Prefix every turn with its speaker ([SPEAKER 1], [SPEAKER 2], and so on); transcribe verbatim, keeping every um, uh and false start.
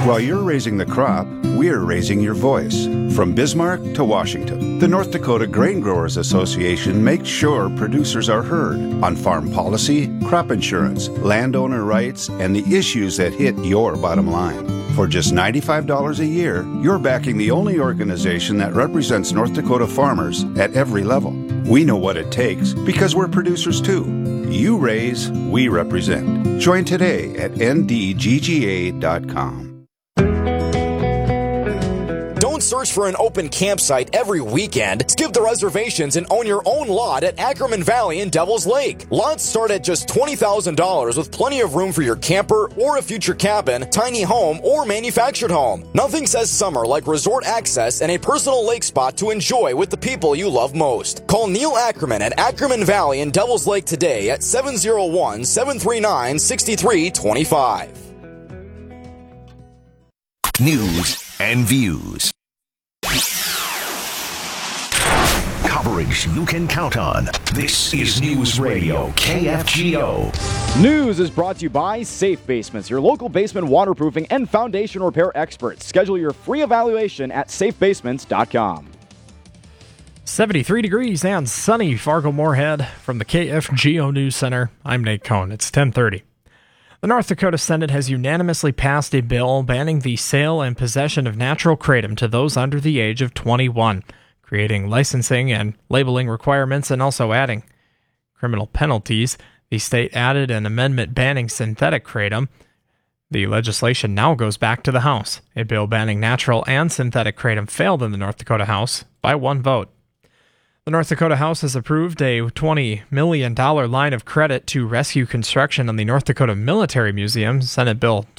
[SPEAKER 1] While you're raising the crop, we're raising your voice. From Bismarck to Washington, the North Dakota Grain Growers Association makes sure producers are heard on farm policy, crop insurance, landowner rights, and the issues that hit your bottom line. For just ninety-five dollars a year, you're backing the only organization that represents North Dakota farmers at every level. We know what it takes because we're producers too. You raise, we represent. Join today at N D G G A dot com.
[SPEAKER 2] Don't search for an open campsite every weekend. Skip the reservations and own your own lot at Ackerman Valley in Devil's Lake. Lots start at just twenty thousand dollars with plenty of room for your camper or a future cabin, tiny home, or manufactured home. Nothing says summer like resort access and a personal lake spot to enjoy with the people you love most. Call Neil Ackerman at Ackerman Valley in Devil's Lake today at seven oh one, seven three nine, six three two five.
[SPEAKER 3] News and views. Coverage you can count on. This is News Radio K F G O.
[SPEAKER 4] News is brought to you by Safe Basements, your local basement waterproofing and foundation repair experts. Schedule your free evaluation at safe basements dot com.
[SPEAKER 5] seventy-three degrees and sunny Fargo-Moorhead from the K F G O News Center. I'm Nate Cohn. It's ten thirty. The North Dakota Senate has unanimously passed a bill banning the sale and possession of natural kratom to those under the age of twenty-one, creating licensing and labeling requirements and also adding criminal penalties. The state added an amendment banning synthetic kratom. The legislation now goes back to the House. A bill banning natural and synthetic kratom failed in the North Dakota House by one vote. The North Dakota House has approved a twenty million dollars line of credit to rescue construction on the North Dakota Military Museum. Senate Bill